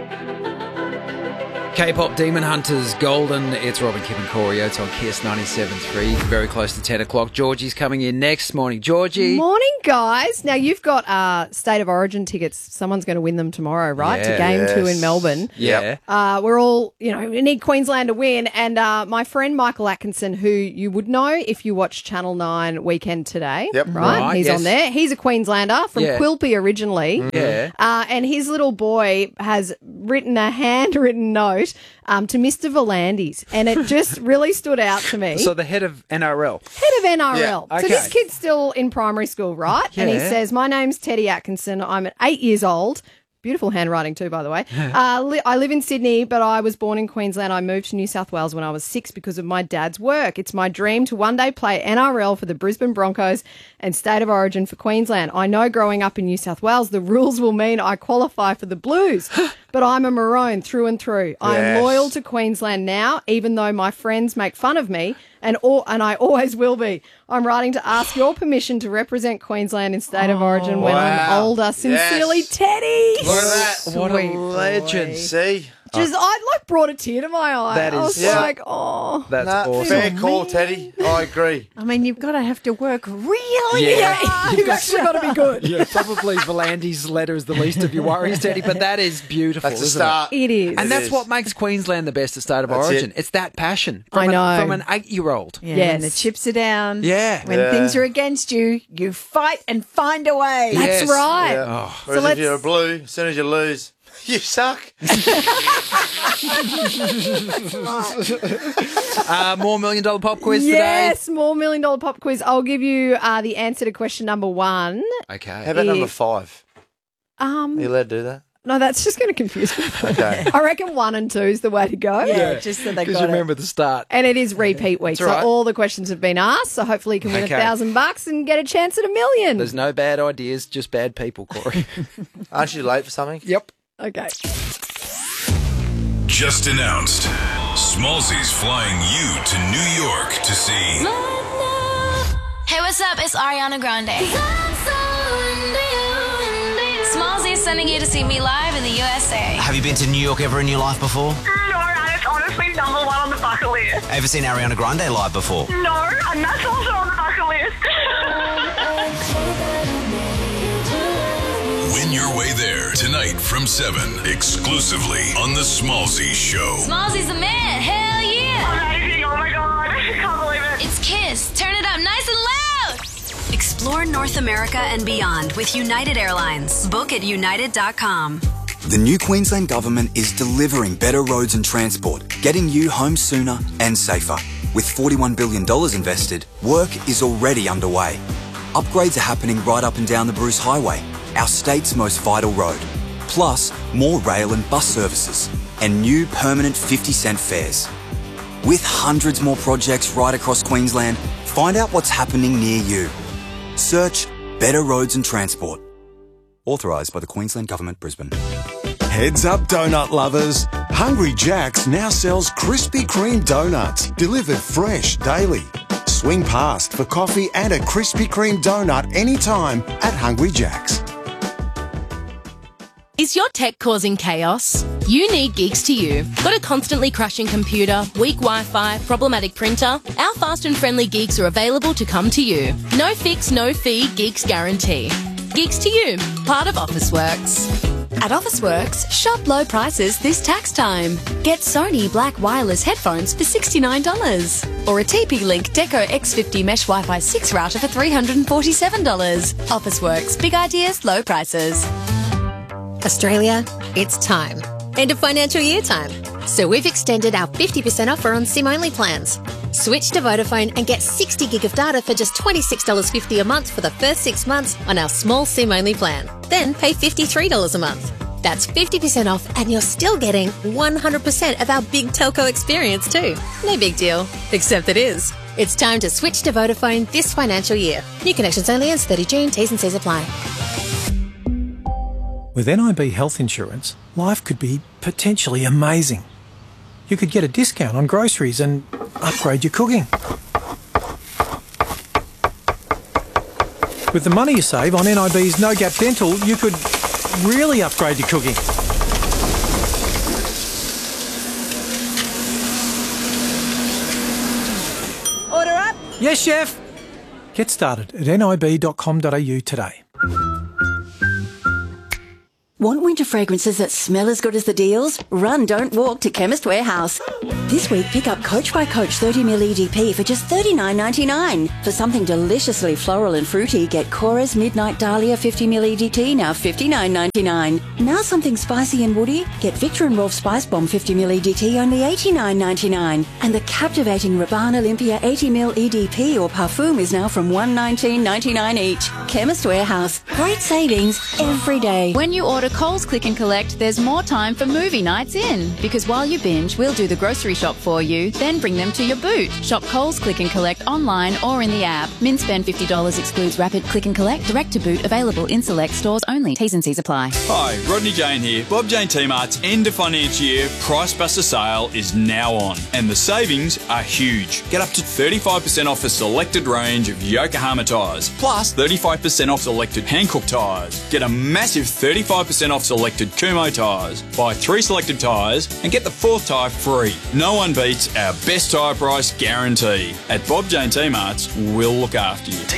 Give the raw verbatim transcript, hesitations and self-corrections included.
K-pop Demon Hunters, Golden. It's Robin, Kip and Corey. It's on Kiss ninety-seven point three. Very close to ten o'clock. Georgie's coming in next. Morning, Georgie. Morning, guys. Now, you've got uh, State of Origin tickets. Someone's going to win them tomorrow, right? Yeah, to Game yes. two in Melbourne. Yeah. Uh, we're all, you know, we need Queensland to win. And uh, my friend Michael Atkinson, who you would know if you watch Channel nine Weekend Today, Yep. right? Right, He's yes. on there. He's a Queenslander from Yeah. Quilpie originally. Yeah. Uh, and his little boy has written a handwritten note um, to Mister Volandis, and it just really stood out to me. So the head of N R L. Head of N R L. Yeah, So okay. this kid's still in primary school, right? And he Yeah. says, my name's Teddy Atkinson. I'm at eight years old. Beautiful handwriting too, by the way. uh, li- I live in Sydney, but I was born in Queensland. I moved to New South Wales when I was six because of my dad's work. It's my dream to one day play N R L for the Brisbane Broncos and State of Origin for Queensland. I know growing up in New South Wales, the rules will mean I qualify for the Blues, but I'm a Maroon through and through. I am Yes. loyal to Queensland now, even though my friends make fun of me, and all, and I always will be. I'm writing to ask your permission to represent Queensland in State of Origin when I'm Wow. older. Sincerely, Yes. Teddy. Look at that. What Sweet a legend. boy. See? Just, I like brought a tear to my eye. That I is- was Yeah. like, oh. That's Nah, awesome. fair call, Teddy. I agree. I mean, you've got to have to work really Yeah. hard. You've actually got to be good. Yeah, probably Volandi's letter is the least of your worries, Teddy, but that is beautiful, That's a isn't start. It is. And It that's is. what makes Queensland the best at State of That's Origin. it. It's that passion. I From know. An, from an eight-year-old. Yeah, Yes. when the chips are down. Yeah. When Yeah. things are against you, you fight and find a way. That's Yes. right. Yeah. Oh. Whereas So if you're a let's- blue, as soon as you lose, you suck. Uh, more Million Dollar Pop Quiz Yes, more Million Dollar Pop Quiz. I'll give you uh, the answer to question number one. today. Okay. How about number If- five? Um, Are you allowed to do that? no, that's just going to confuse people. Okay. I reckon one and two is the way to go. Yeah, just so they Because got you it. remember the start. And it is repeat week, That's right. so all the questions have been asked. So hopefully you can win Okay. a thousand bucks and get a chance at a million. There's no bad ideas, just bad people, Corey. Aren't you late for something? Yep. Okay. Just announced. Smallzy's flying you to New York to see Hey, what's up? It's Ariana Grande. Smallzy is sending you to see me live in the U S A. Have you been to New York ever in your life before? No, and it's honestly number one on the bucket list. Ever seen Ariana Grande live before? No, and that's also on the bucket list. Win Your Way There tonight from seven, exclusively on The Smallzy Show. Smallzy's the man. Hell yeah. Amazing, oh my god, I can't believe it. It's Kiss. Turn it up nice and loud. Explore North America and beyond with United Airlines. Book at united dot com. The new Queensland Government is delivering better roads and transport, getting you home sooner and safer. With forty-one billion dollars invested, work is already underway. Upgrades are happening right up and down the Bruce Highway, our state's most vital road. Plus, more rail and bus services, and new permanent fifty cent fares. With hundreds more projects right across Queensland, find out what's happening near you. Search Better Roads and Transport. Authorised by the Queensland Government, Brisbane. Heads up, donut lovers. Hungry Jack's now sells Krispy Kreme donuts, delivered fresh daily. Swing past for coffee and a Krispy Kreme donut anytime at Hungry Jack's. Is your tech causing chaos? You need Geeks to You. Got a constantly crashing computer, weak Wi-Fi, problematic printer? Our fast and friendly Geeks are available to come to you. No fix, no fee, Geeks guarantee. Geeks to You, part of Officeworks. At Officeworks, shop low prices this tax time. Get Sony Black Wireless headphones for sixty-nine dollars. Or a T P-Link Deco X fifty Mesh Wi-Fi six router for three hundred forty-seven dollars. Officeworks, big ideas, low prices. Australia, it's time. End of financial year time. So we've extended our fifty percent offer on SIM-only plans. Switch to Vodafone and get sixty gig of data for just twenty-six dollars fifty a month for the first six months on our small SIM-only plan. Then pay fifty-three dollars a month. That's fifty percent off and you're still getting one hundred percent of our big telco experience too. No big deal, except it is. It's time to switch to Vodafone this financial year. New connections only ends thirty June. T's and C's apply. With N I B health insurance, life could be potentially amazing. You could get a discount on groceries and upgrade your cooking. With the money you save on N I B's No Gap Dental, you could really upgrade your cooking. Yes, chef. Get started at nib dot com dot a u today. Want winter fragrances that smell as good as the deals? Run, don't walk to Chemist Warehouse. This week, pick up Coach by Coach thirty milliliter E D P for just thirty-nine ninety-nine. For something deliciously floral and fruity, get Cora's Midnight Dahlia fifty milliliter E D T, now fifty-nine ninety-nine. Now something spicy and woody, get Victor and Rolf Spice Bomb fifty milliliter E D T, only eighty-nine ninety-nine. And the captivating Rabanne Olympia eighty milliliter E D P or Parfum is now from one nineteen ninety-nine each. Chemist Warehouse. Great savings every day. When you order Coles Click and Collect, there's more time for movie nights in. Because while you binge, we'll do the grocery shop for you, then bring them to your boot. Shop Coles Click and Collect online or in the app. Min spend fifty dollars excludes rapid click and collect, direct to boot, available in select stores only. T's and C's apply. Hi, Rodney Jane here. Bob Jane T-Mart's end of financial year Price Buster sale is now on, and the savings are huge. Get up to thirty-five percent off a selected range of Yokohama tyres, plus thirty-five percent off selected Hankook tyres. Get a massive thirty-five percent off selected Kumho tyres. Buy three selected tyres and get the fourth tyre free. No one beats our best tyre price guarantee. At Bob Jane T-Mart's, we'll look after you.